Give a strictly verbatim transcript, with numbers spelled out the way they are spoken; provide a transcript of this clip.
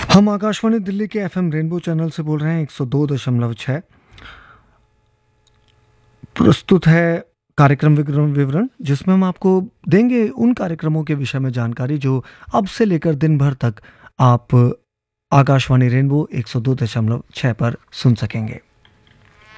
हम आकाशवाणी दिल्ली के FM rainbow channel से बोल रहे हैं एक सौ दो दशमलव छः। प्रस्तुत है कार्यक्रम विवरण विवरण जिसमें हम आपको देंगे उन कार्यक्रमों के विषय में जानकारी जो अब से लेकर दिन भर तक आप आकाशवाणी रेनबो एक सौ दो दशमलव छः पर सुन सकेंगे।